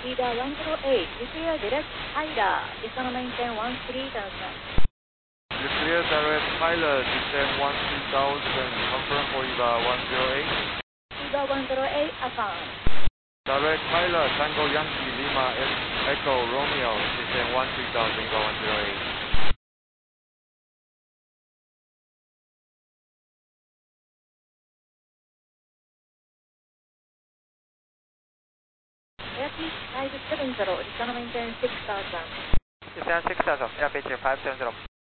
Leader 108, you clear direct Tyler, descend maintain 13,000. You clear direct Tyler, descend 13,000, confirm for Eva 108. Eva 108, affirm. Direct Tyler, Tango Yankee Lima Echo Romeo, descend 13,000, Eva 108. Airfield 570, descend maintain 6,000. Descend 6,000, Airfield 570.